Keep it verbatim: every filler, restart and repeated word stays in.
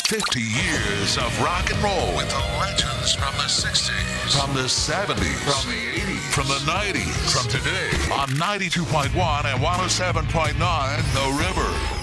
fifty years of rock and roll with the legends from the sixties, from the seventies, from the eighties, from the nineties, from today on ninety-two point one and one oh seven point nine The River.